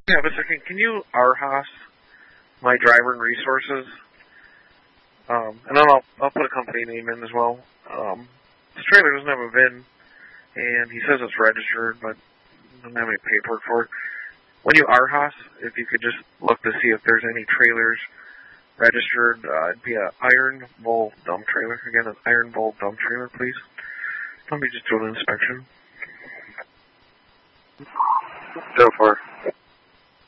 Yeah, but can you RHOS my driver and resources? And then I'll put a company name in as well. This trailer doesn't have a VIN, and he says it's registered, but doesn't have any paperwork for it. When you RHOS, if you could just look to see if there's any trailers registered, it'd be an Iron Bull dump trailer. Again, an Iron Bull dump trailer, please. Let me just do an inspection. Go for it.